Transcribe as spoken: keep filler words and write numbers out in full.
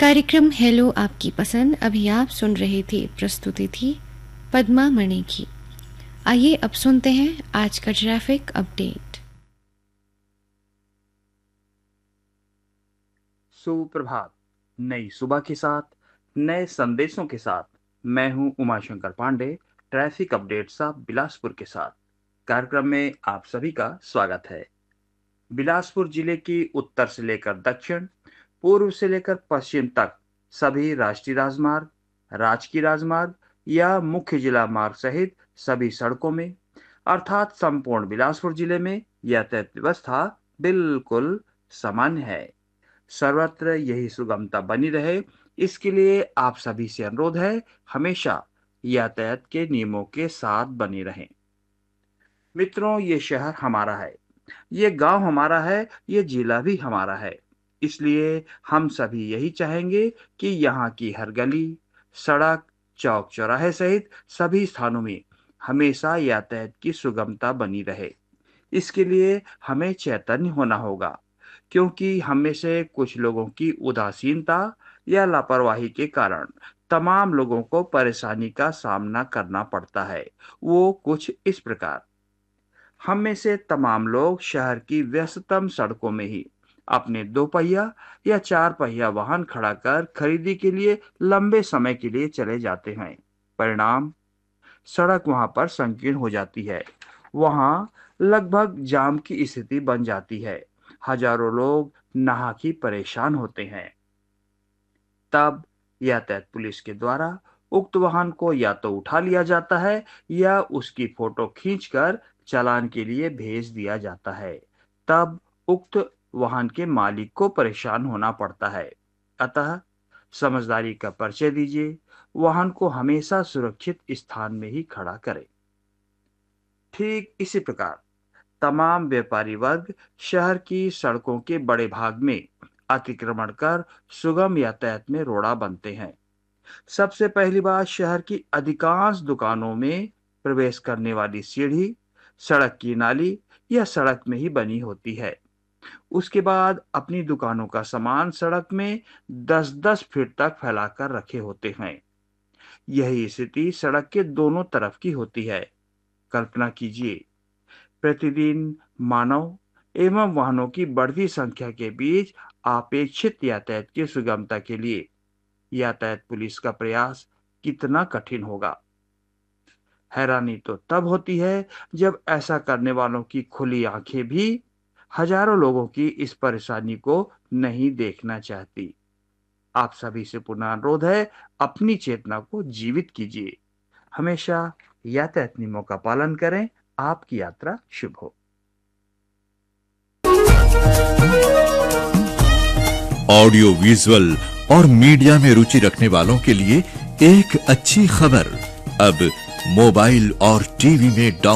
कार्यक्रम हेलो आपकी पसंद अभी आप सुन रहे थे। प्रस्तुति थी पद्मा मणि की। आइए अब सुनते हैं आज का ट्रैफिक अपडेट। सुप्रभात। नई सुबह के साथ नए संदेशों के साथ मैं हूं उमाशंकर पांडे, ट्रैफिक अपडेट साहब बिलासपुर के साथ। कार्यक्रम में आप सभी का स्वागत है। बिलासपुर जिले की उत्तर से लेकर दक्षिण, पूर्व से लेकर पश्चिम तक सभी राष्ट्रीय राजमार्ग, राजकीय राजमार्ग या मुख्य जिला मार्ग सहित सभी सड़कों में अर्थात संपूर्ण बिलासपुर जिले में यातायात व्यवस्था बिल्कुल सामान्य है। सर्वत्र यही सुगमता बनी रहे, इसके लिए आप सभी से अनुरोध है, हमेशा यातायात के नियमों के साथ बने रहें। मित्रों, ये शहर हमारा है, ये गांव हमारा है, ये जिला भी हमारा है। इसलिए हम सभी यही चाहेंगे कि यहाँ की हर गली, सड़क, चौक चौराहे सहित सभी स्थानों में हमेशा यातायात की सुगमता बनी रहे। इसके लिए हमें चैतन्य होना होगा, क्योंकि हम में से कुछ लोगों की उदासीनता या लापरवाही के कारण तमाम लोगों को परेशानी का सामना करना पड़ता है। वो कुछ इस प्रकार। हम में से तमाम लोग शहर की व्यस्ततम सड़कों में ही अपने दो पहिया या चार पहिया वाहन खड़ा कर खरीदी के लिए लंबे समय के लिए चले जाते हैं। परिणाम, सड़क वहां पर संकीर्ण हो जाती है। वहां लगभग जाम की स्थिति बन जाती है। हजारों लोग नाहक परेशान होते हैं। तब यातायात पुलिस के द्वारा उक्त वाहन को या तो उठा लिया जाता है या उसकी फोटो खींचकर चालान के लिए भेज दिया जाता है। तब उक्त वाहन के मालिक को परेशान होना पड़ता है। अतः समझदारी का परिचय दीजिए, वाहन को हमेशा सुरक्षित स्थान में ही खड़ा करें। ठीक इसी प्रकार तमाम व्यापारी वर्ग शहर की सड़कों के बड़े भाग में अतिक्रमण कर सुगम यातायात में रोड़ा बनते हैं। सबसे पहली बात, शहर की अधिकांश दुकानों में प्रवेश करने वाली सीढ़ी सड़क की नाली या सड़क में ही बनी होती है। उसके बाद अपनी दुकानों का सामान सड़क में दस दस फीट तक फैलाकर रखे होते हैं। यही स्थिति सड़क के दोनों तरफ की होती है। कल्पना कीजिए, प्रतिदिन मानव एवं वाहनों की बढ़ती संख्या के बीच अपेक्षित यातायात की सुगमता के लिए यातायात पुलिस का प्रयास कितना कठिन होगा। हैरानी तो तब होती है जब ऐसा करने वालों की खुली आंखें भी हजारों लोगों की इस परेशानी को नहीं देखना चाहती। आप सभी से पुनः अनुरोध है, अपनी चेतना को जीवित कीजिए। हमेशा यातायात नियमों का पालन करें। आपकी यात्रा शुभ हो। ऑडियो विजुअल और मीडिया में रुचि रखने वालों के लिए एक अच्छी खबर। अब मोबाइल और टीवी में